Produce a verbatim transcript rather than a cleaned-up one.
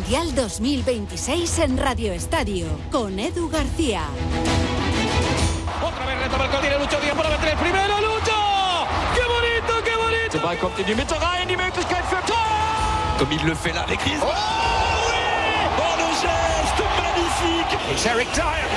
Mundial dos mil veintiséis en Radio Estadio, con Edu García. Otra vez retoma el Coutinho, Lucho Díaz para meter el primero, Lucho! ¡Qué bonito, qué bonito! Der Ball kommt in die Mitte rein, die Möglichkeit für Tor! Comme il le fait là avec Griezmann. Oh oui! Oh le geste magnifique! It's Eric Dyer.